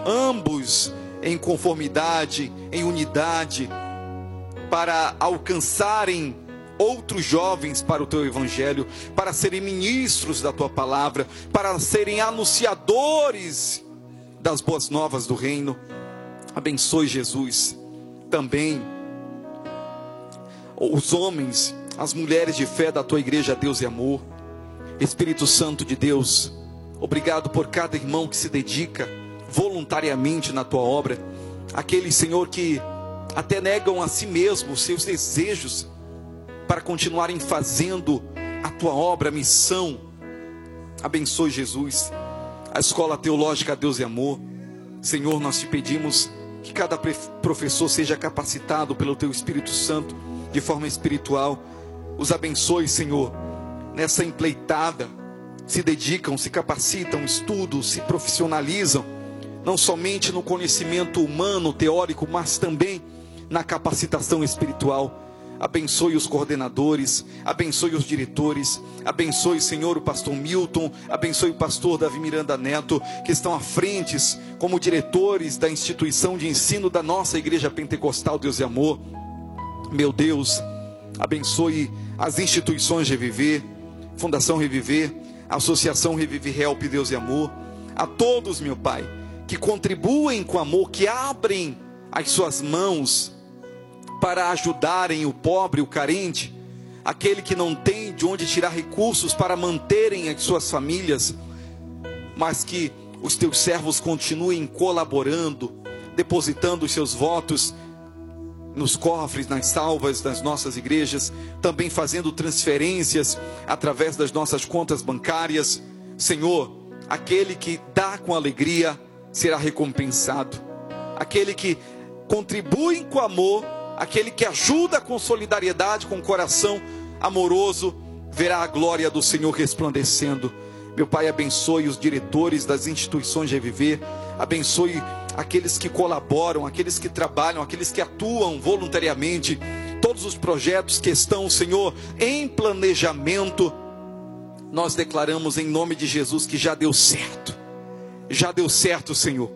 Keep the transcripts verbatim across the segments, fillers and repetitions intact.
ambos em conformidade, em unidade, para alcançarem outros jovens para o teu evangelho, para serem ministros da tua palavra, para serem anunciadores das boas novas do reino. Abençoe, Jesus, também os homens, as mulheres de fé da tua igreja Deus e Amor. Espírito Santo de Deus, obrigado por cada irmão que se dedica voluntariamente na tua obra, aqueles, Senhor, que até negam a si mesmos seus desejos para continuarem fazendo a tua obra, a missão. Abençoe, Jesus, a Escola Teológica Deus e Amor. Senhor, nós te pedimos que cada professor seja capacitado pelo teu Espírito Santo de forma espiritual. Os abençoe, Senhor, nessa empleitada. Se dedicam, se capacitam, estudam, se profissionalizam, não somente no conhecimento humano, teórico, mas também na capacitação espiritual. Abençoe os coordenadores, abençoe os diretores, abençoe, Senhor, o pastor Milton, abençoe o pastor Davi Miranda Neto, que estão à frente como diretores da instituição de ensino da nossa igreja pentecostal Deus e Amor. Meu Deus, abençoe as instituições Reviver, Fundação Reviver, Associação Revive Help Deus e Amor, a todos, meu Pai, que contribuem com amor, que abrem as suas mãos para ajudarem o pobre, o carente, aquele que não tem de onde tirar recursos para manterem as suas famílias, mas que os teus servos continuem colaborando, depositando os seus votos nos cofres, nas salvas das nossas igrejas, também fazendo transferências através das nossas contas bancárias. Senhor, aquele que dá com alegria será recompensado, aquele que contribui com amor, aquele que ajuda com solidariedade, com coração amoroso, verá a glória do Senhor resplandecendo. Meu Pai, abençoe os diretores das instituições de Reviver, abençoe aqueles que colaboram, aqueles que trabalham, aqueles que atuam voluntariamente, todos os projetos que estão, Senhor, em planejamento. Nós declaramos em nome de Jesus que já deu certo, já deu certo, Senhor,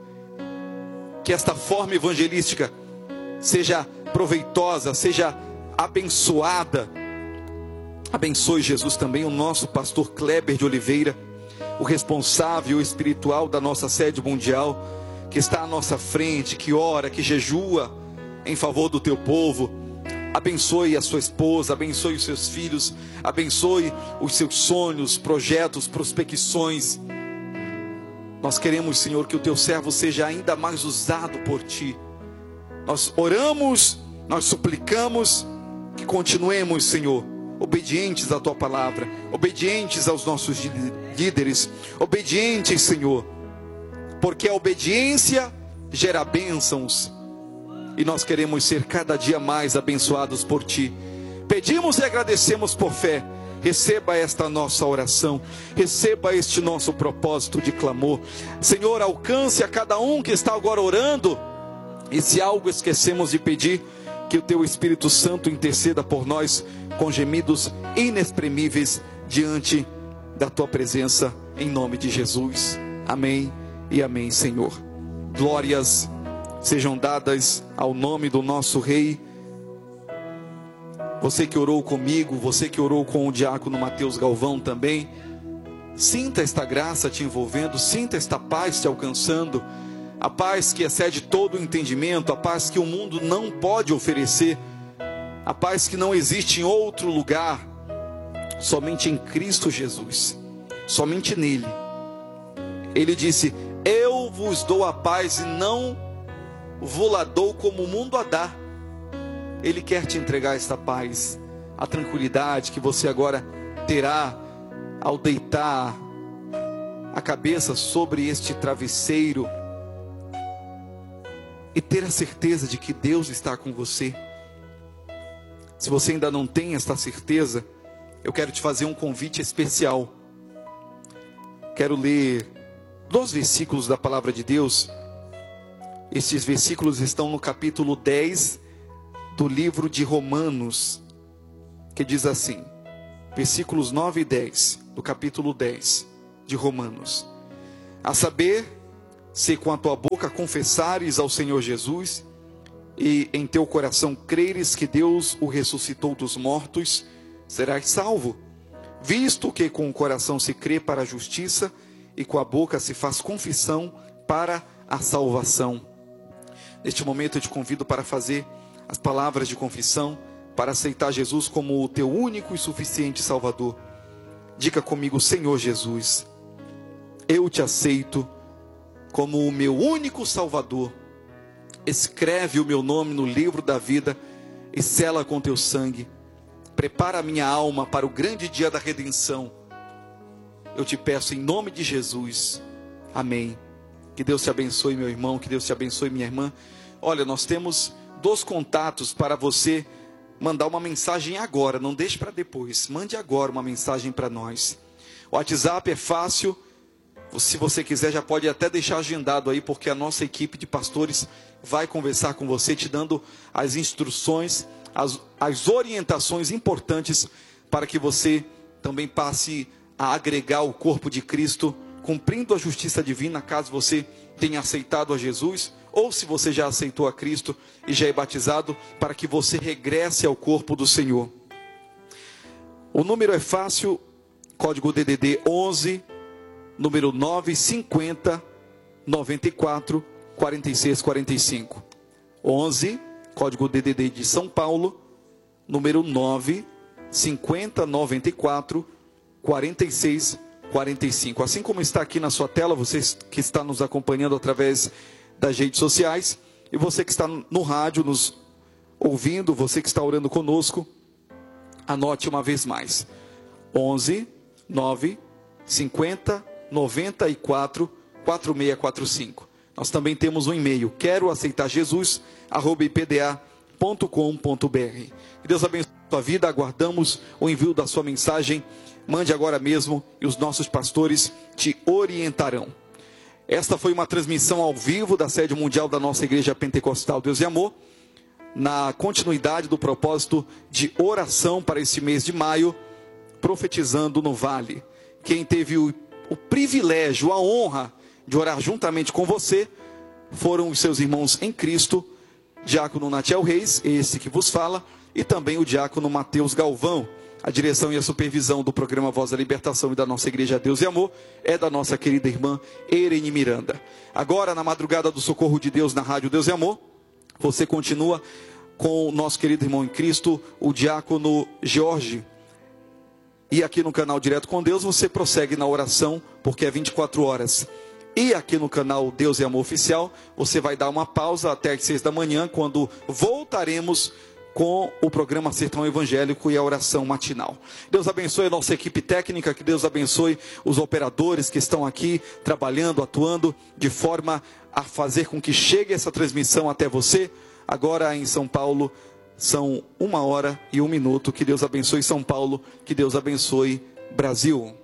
que esta forma evangelística seja proveitosa, seja abençoada. Abençoe, Jesus, também o nosso pastor Kleber de Oliveira, o responsável espiritual da nossa sede mundial, que está à nossa frente, que ora, que jejua em favor do teu povo. Abençoe a sua esposa, abençoe os seus filhos, abençoe os seus sonhos, projetos, prospecções. Nós queremos, Senhor, que o teu servo seja ainda mais usado por ti. Nós oramos, nós suplicamos que continuemos, Senhor, obedientes à tua palavra, obedientes aos nossos líderes, obedientes, Senhor, porque a obediência gera bênçãos, e nós queremos ser cada dia mais abençoados por ti. Pedimos e agradecemos por fé. Receba esta nossa oração, receba este nosso propósito de clamor. Senhor, alcance a cada um que está agora orando, e se algo esquecemos de pedir, que o teu Espírito Santo interceda por nós com gemidos inexprimíveis diante da tua presença, em nome de Jesus. Amém e amém, Senhor. Glórias sejam dadas ao nome do nosso Rei. Você que orou comigo, você que orou com o diácono Mateus Galvão também, sinta esta graça te envolvendo, sinta esta paz te alcançando, a paz que excede todo o entendimento, a paz que o mundo não pode oferecer, a paz que não existe em outro lugar, somente em Cristo Jesus, somente nele. Ele disse: eu vos dou a paz e não vou-la dou como o mundo a dá. Ele quer te entregar esta paz, a tranquilidade que você agora terá ao deitar a cabeça sobre este travesseiro e ter a certeza de que Deus está com você. Se você ainda não tem esta certeza, eu quero te fazer um convite especial. Quero ler dois versículos da palavra de Deus. Estes versículos estão no capítulo dez do livro de Romanos, que diz assim, versículos nove e dez, do capítulo dez de Romanos: a saber, se com a tua boca confessares ao Senhor Jesus e em teu coração creres que Deus o ressuscitou dos mortos, serás salvo. Visto que com o coração se crê para a justiça e com a boca se faz confissão para a salvação. Neste momento eu te convido para fazer as palavras de confissão, para aceitar Jesus como o teu único e suficiente Salvador. Diga comigo: Senhor Jesus, eu te aceito como o meu único Salvador. Escreve o meu nome no livro da vida e sela com teu sangue. Prepara a minha alma para o grande dia da redenção. Eu te peço em nome de Jesus. Amém. Que Deus te abençoe, meu irmão. Que Deus te abençoe, minha irmã. Olha, nós temos dois contatos para você mandar uma mensagem agora. Não deixe para depois. Mande agora uma mensagem para nós. O WhatsApp é fácil. Se você quiser, já pode até deixar agendado aí, porque a nossa equipe de pastores vai conversar com você, te dando as instruções, as, as orientações importantes para que você também passe a agregar o corpo de Cristo, cumprindo a justiça divina, caso você tenha aceitado a Jesus, ou se você já aceitou a Cristo e já é batizado, para que você regresse ao corpo do Senhor. O número é fácil, código D D D onze, número nove cinquenta, noventa e quatro, quarenta e seis quarenta e cinco. onze, código D D D de São Paulo, número nove cinquenta, noventa e quatro, quarenta e seis quarenta e cinco. Assim como está aqui na sua tela, você que está nos acompanhando através das redes sociais, e você que está no rádio nos ouvindo, você que está orando conosco, anote uma vez mais: onze, nove cinquenta, noventa e quatro, quarenta e seis quarenta e cinco. Nós também temos um e-mail: quero aceitar Jesus arroba i p d a ponto com ponto b r. Que Deus abençoe a sua vida. Aguardamos o envio da sua mensagem. Mande agora mesmo e os nossos pastores te orientarão. Esta foi uma transmissão ao vivo da sede mundial da nossa Igreja Pentecostal Deus e Amor, na continuidade do propósito de oração para esse mês de maio, profetizando no Vale. Quem teve o, o privilégio, a honra de orar juntamente com você, foram os seus irmãos em Cristo, diácono Natiel Reis, esse que vos fala, e também o diácono Mateus Galvão. A direção e a supervisão do programa Voz da Libertação e da nossa Igreja Deus e Amor é da nossa querida irmã Erene Miranda. Agora, na madrugada do Socorro de Deus na Rádio Deus e Amor, você continua com o nosso querido irmão em Cristo, o diácono Jorge. E aqui no canal Direto com Deus, você prossegue na oração, porque é vinte e quatro horas. E aqui no canal Deus e Amor Oficial, você vai dar uma pausa até às seis da manhã, quando voltaremos com o programa Sertão Evangélico e a oração matinal. Deus abençoe a nossa equipe técnica, que Deus abençoe os operadores que estão aqui trabalhando, atuando de forma a fazer com que chegue essa transmissão até você. Agora em São Paulo são uma hora e um minuto. Que Deus abençoe São Paulo, que Deus abençoe Brasil.